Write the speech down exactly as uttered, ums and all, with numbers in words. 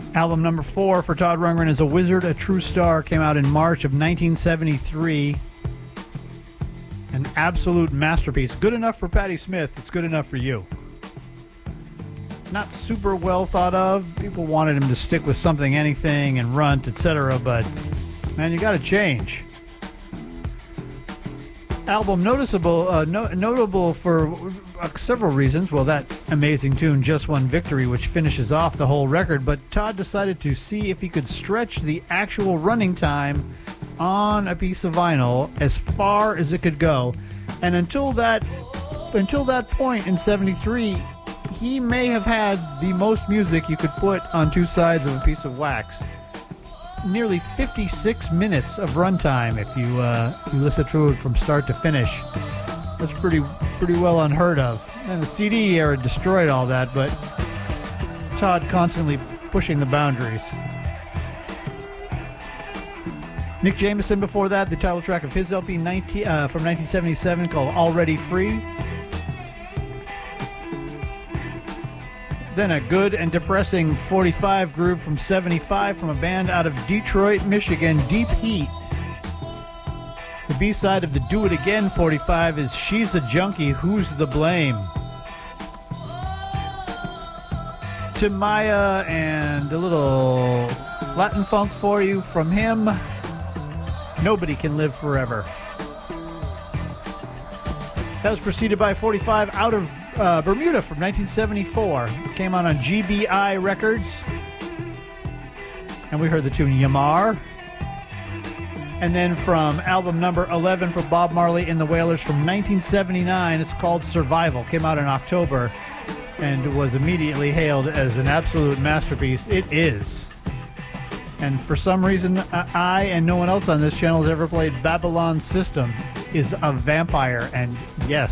Album number four for Todd Rundgren is A Wizard, A True Star. Came out in March of nineteen seventy-three. An absolute masterpiece. Good enough for Patti Smith. It's good enough for you. Not super well thought of. People wanted him to stick with something, anything, and Runt, et cetera. But, man, you got to change. Album noticeable, uh, no, notable for uh, several reasons. Well, that amazing tune, Just One Victory, which finishes off the whole record. But Todd decided to see if he could stretch the actual running time on a piece of vinyl as far as it could go. And until that, until that point in seventy-three, he may have had the most music you could put on two sides of a piece of wax. Nearly fifty-six minutes of runtime if you uh, you listen to it from start to finish. That's pretty pretty well unheard of. And the C D era destroyed all that, but Todd constantly pushing the boundaries. Nick Jameson before that, the title track of his L P nineteen, uh, from nineteen seventy-seven called Already Free. Then a good and depressing forty-five groove from seventy-five from a band out of Detroit, Michigan, Deep Heat. The B-side of the Do It Again forty-five is She's a Junkie, Who's the Blame? Timaya and a little Latin funk for you from him. Nobody Can Live Forever. That was preceded by forty-five out of uh, Bermuda from nineteen seventy-four. It came out on G B I Records. And we heard the tune Yamar. And then from album number eleven for Bob Marley and the Wailers from nineteen seventy-nine, it's called Survival. Came out in October and was immediately hailed as an absolute masterpiece. It is. And for some reason, I and no one else on this channel has ever played Babylon System is a vampire, and yes,